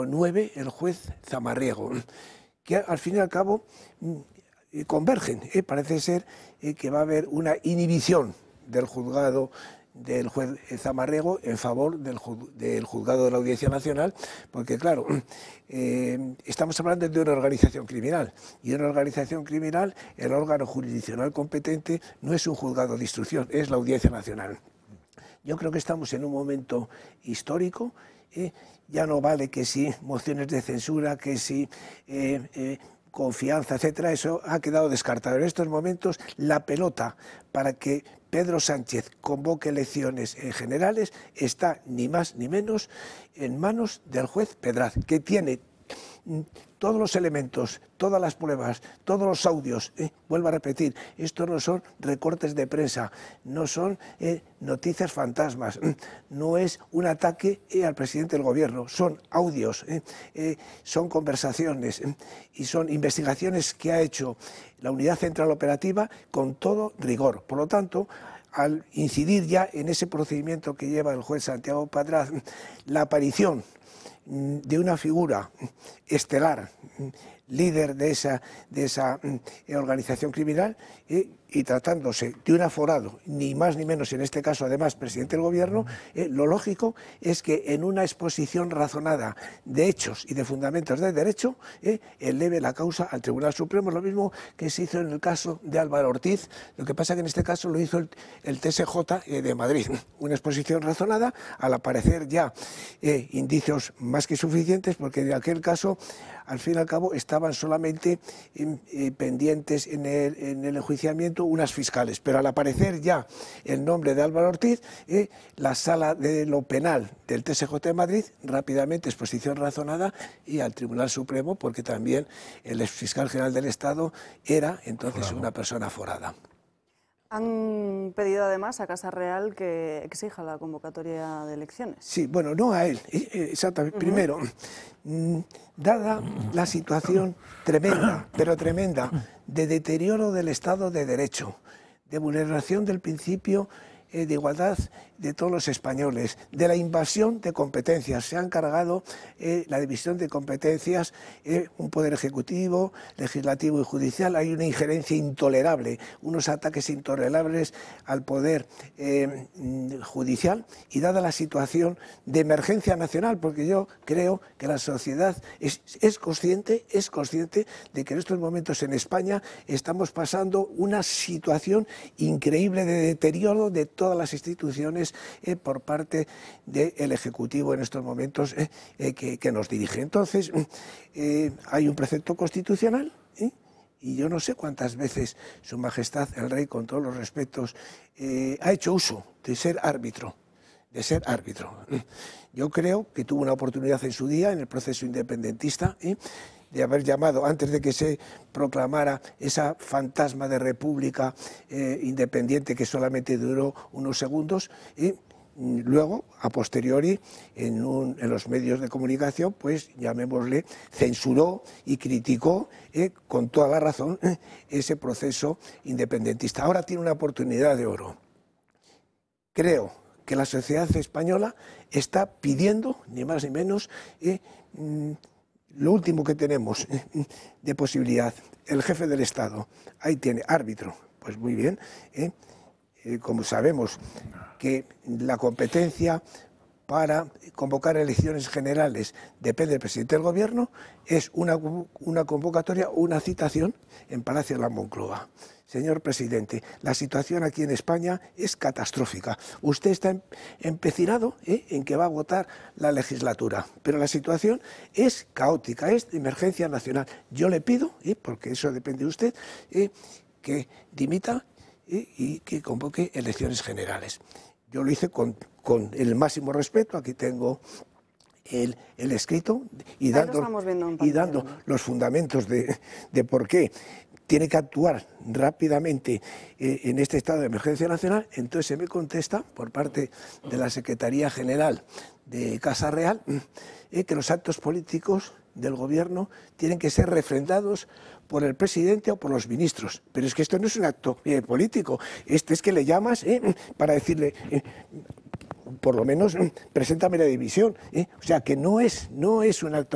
9, el juez Zamarriego, que al fin y al cabo convergen. Parece ser que va a haber una inhibición del juzgado del juez Zamarriego en favor del juzgado de la Audiencia Nacional, porque claro, estamos hablando de una organización criminal, y en una organización criminal el órgano jurisdiccional competente no es un juzgado de instrucción, es la Audiencia Nacional. Yo creo que estamos en un momento histórico. Ya no vale que si mociones de censura, que si confianza, etcétera, eso ha quedado descartado. En estos momentos la pelota para que Pedro Sánchez convoque elecciones generales está ni más ni menos en manos del juez Pedraz, que tiene todos los elementos, todas las pruebas, todos los audios. Vuelvo a repetir, esto no son recortes de prensa, no son noticias fantasmas, no es un ataque al presidente del gobierno, son audios, son conversaciones y son investigaciones que ha hecho la Unidad Central Operativa con todo rigor. Por lo tanto, al incidir ya en ese procedimiento que lleva el juez Santiago Pedraz, la aparición de una figura estelar, líder de esa organización criminal, y tratándose de un aforado, ni más ni menos en este caso además presidente del gobierno, lo lógico es que en una exposición razonada de hechos y de fundamentos del derecho, eleve la causa al Tribunal Supremo, lo mismo que se hizo en el caso de Álvaro Ortiz. Lo que pasa que en este caso lo hizo el TSJ de Madrid, una exposición razonada al aparecer ya indicios más que suficientes, porque en aquel caso al fin y al cabo estaban solamente pendientes en el enjuiciamiento unas fiscales, pero al aparecer ya el nombre de Álvaro Ortiz, la sala de lo penal del TSJ de Madrid, rápidamente exposición razonada y al Tribunal Supremo, porque también el exfiscal general del Estado era entonces una persona forada. Han pedido además a Casa Real que exija la convocatoria de elecciones. Sí, bueno, no a él, exactamente. Primero, dada la situación tremenda, pero tremenda, de deterioro del Estado de Derecho, de vulneración del principio de igualdad de todos los españoles, de la invasión de competencias. Se han cargado la división de competencias, un poder ejecutivo, legislativo y judicial. Hay una injerencia intolerable, unos ataques intolerables al poder judicial, y dada la situación de emergencia nacional, porque yo creo que la sociedad es consciente de que en estos momentos en España estamos pasando una situación increíble de deterioro de todas las instituciones por parte del Ejecutivo en estos momentos que nos dirige. Entonces, hay un precepto constitucional, y yo no sé cuántas veces Su Majestad el Rey, con todos los respetos, ha hecho uso de ser árbitro. Yo creo que tuvo una oportunidad en su día, en el proceso independentista, de haber llamado, antes de que se proclamara esa fantasma de república independiente que solamente duró unos segundos, y luego, a posteriori, en los medios de comunicación, pues llamémosle, censuró y criticó con toda la razón ese proceso independentista. Ahora tiene una oportunidad de oro. Creo que la sociedad española está pidiendo, ni más ni menos, lo último que tenemos de posibilidad, el jefe del Estado, ahí tiene, árbitro, pues muy bien, como sabemos que la competencia para convocar elecciones generales depende del presidente del gobierno, es una convocatoria, una citación en Palacio de la Moncloa. Señor presidente, la situación aquí en España es catastrófica. Usted está empecinado en que va a agotar la legislatura, pero la situación es caótica, es de emergencia nacional. Yo le pido, porque eso depende de usted, que dimita y que convoque elecciones generales. Yo lo hice con el máximo respeto. Aquí tengo el escrito y dando los fundamentos de por qué tiene que actuar rápidamente en este estado de emergencia nacional. Entonces se me contesta por parte de la Secretaría General de Casa Real que los actos políticos del gobierno tienen que ser refrendados por el presidente o por los ministros. Pero es que esto no es un acto político, este es que le llamas para decirle, por lo menos, preséntame la división. O sea que no es un acto